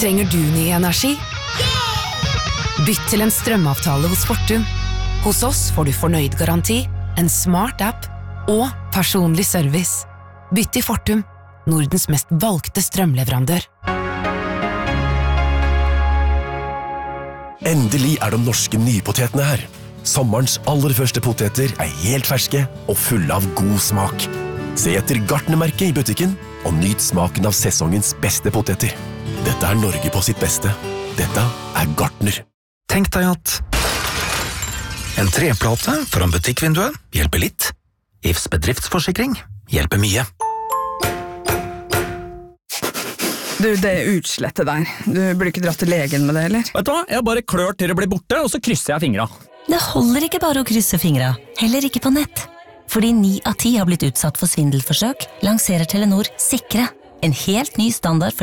Trenger du ny energi? Bytt til en strømavtale hos Fortum. Hos oss får du fornøyd garanti, en smart app og personlig service. Bytt til Fortum, Nordens mest valgte strømleverandør. Endelig de norske nypotetene her. Sommerens aller første poteter helt ferske og fulle av god smak. Se etter Gartnermerket i butikken og nyt smaken av sesongens beste poteter. Dette Norge på sitt beste. Dette Gartner. Tenk deg at en treplate foran butikkvinduet hjelper litt. IFs bedriftsforsikring hjelper mye. Du, det utslettet der. Du burde ikke dratt til legen med det, eller? Vet du hva? Jeg bare klør til det blir borte, og så krysser jeg fingra. Det holder ikke bare å krysse fingra, heller ikke på nett. Fordi 9 av 10 har blitt utsatt for svindelforsøk, lanserer Telenor Sikre, en helt ny standard for